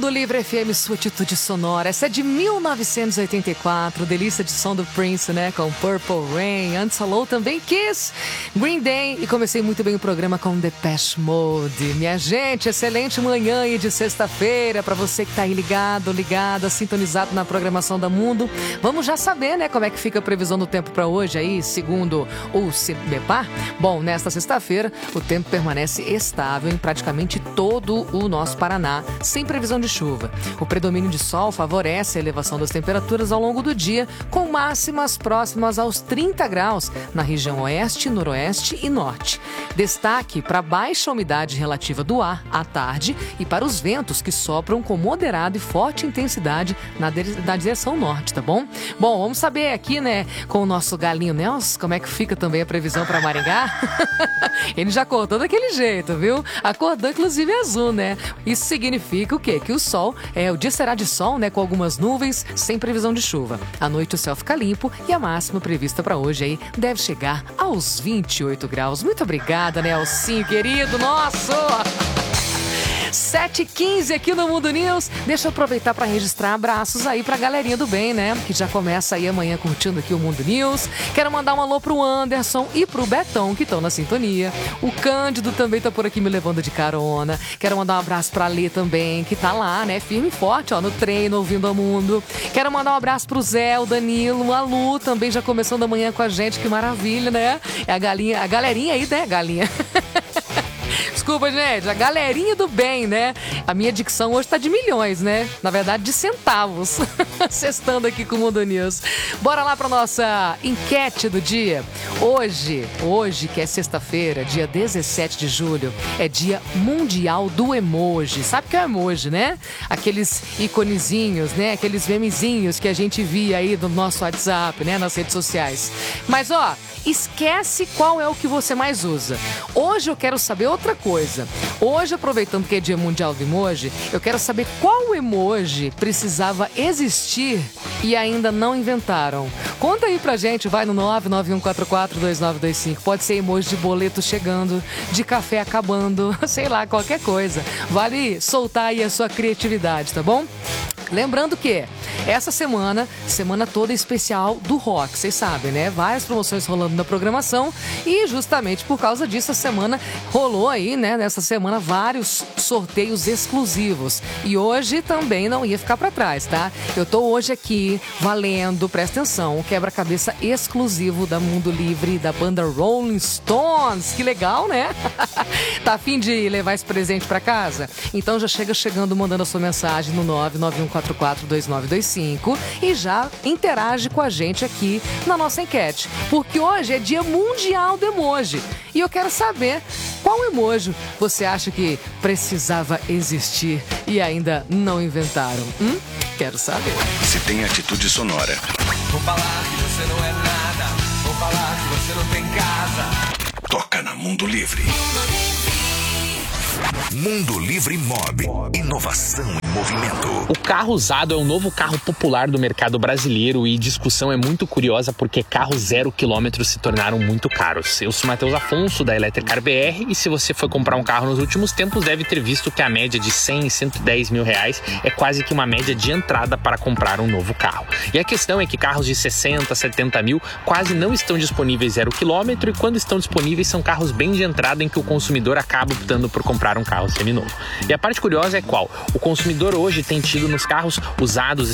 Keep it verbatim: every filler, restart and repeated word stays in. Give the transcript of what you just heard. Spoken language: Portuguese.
Mundo Livre F M, sua atitude sonora. Essa é de mil novecentos e oitenta e quatro, delícia de som do Prince, né? Com Purple Rain, antes falou também Kiss, Green Day e comecei muito bem o programa com Depeche Mode. Minha gente, excelente manhã aí de sexta-feira pra você que tá aí ligado, ligada, sintonizado na programação da Mundo. Vamos já saber, né, como é que fica a previsão do tempo pra hoje aí, segundo o CIMEPAR. Bom, nesta sexta-feira, o tempo permanece estável em praticamente todo o nosso Paraná, sem previsão de chuva. O predomínio de sol favorece a elevação das temperaturas ao longo do dia, com máximas próximas aos trinta graus na região oeste, noroeste e norte. Destaque para a baixa umidade relativa do ar à tarde e para os ventos que sopram com moderada e forte intensidade na, de- na direção norte, tá bom? Bom, vamos saber aqui, né, com o nosso galinho Nelson, como é que fica também a previsão para Maringá. Ele já acordou daquele jeito, viu? Acordou, inclusive, azul, né? Isso significa o quê? Que o sol, é, o dia será de sol, né? Com algumas nuvens, sem previsão de chuva. À noite o céu fica limpo e a máxima prevista para hoje aí deve chegar aos vinte e oito graus. Muito obrigada, Nelsinho, querido nosso! sete e quinze aqui no Mundo News. Deixa eu aproveitar para registrar abraços aí pra galerinha do bem, né? Que já começa aí amanhã curtindo aqui o Mundo News. Quero mandar um alô pro Anderson e pro Betão, que estão na sintonia. O Cândido também tá por aqui me levando de carona. Quero mandar um abraço pra Lê também, que tá lá, né? Firme e forte, ó, no treino, ouvindo a Mundo. Quero mandar um abraço pro Zé, o Danilo, a Lu também já começando amanhã com a gente. Que maravilha, né? É a galinha, a galerinha aí, né, galinha? Desculpa, gente, a galerinha do bem, né? A minha dicção hoje tá de milhões, né? Na verdade, de centavos. Sextando aqui com o Mundo News. Bora lá pra nossa enquete do dia. Hoje, hoje que é sexta-feira, dia dezessete de julho, é dia mundial do emoji. Sabe o que é o emoji, né? Aqueles iconezinhos, né? Aqueles memezinhos que a gente via aí no nosso WhatsApp, né? Nas redes sociais. Mas, ó, esquece qual é o que você mais usa. Hoje eu quero saber outra coisa. Hoje, aproveitando que é dia mundial do emoji, eu quero saber qual emoji precisava existir e ainda não inventaram. Conta aí pra gente, vai no nove nove um quatro quatro dois nove dois cinco. Pode ser emoji de boleto chegando, de café acabando, sei lá, qualquer coisa. Vale soltar aí a sua criatividade, tá bom? Lembrando que essa semana, semana toda especial do rock, vocês sabem, né? Várias promoções rolando na programação e justamente por causa disso a semana rolou aí, né? Nessa semana vários sorteios exclusivos e hoje também não ia ficar pra trás, tá? Eu tô hoje aqui valendo, presta atenção, um quebra-cabeça exclusivo da Mundo Livre, da banda Rolling Stones, que legal, né? Tá a fim de levar esse presente pra casa? Então já chega chegando mandando a sua mensagem no nove nove um quatro quatro dois nove dois cinco e já interage com a gente aqui na nossa enquete, porque hoje é dia mundial do emoji e eu quero saber qual emoji você acha que precisava existir e ainda não inventaram. Hum? Quero saber. Se tem atitude sonora. Vou falar que você não é nada, vou falar que você não tem casa. Toca na Mundo Livre. Mundo Livre Mob. Inovação em movimento. O carro usado é o novo carro popular do mercado brasileiro e discussão é muito curiosa porque carros zero quilômetro se tornaram muito caros. Eu sou Matheus Afonso da Electricar B R e se você foi comprar um carro nos últimos tempos deve ter visto que a média de cem e cento e dez mil reais é quase que uma média de entrada para comprar um novo carro. E a questão é que carros de sessenta, setenta mil quase não estão disponíveis zero quilômetro e quando estão disponíveis são carros bem de entrada em que o consumidor acaba optando por comprar um carro seminovo. E a parte curiosa é qual? O consumidor hoje tem tido nos carros usados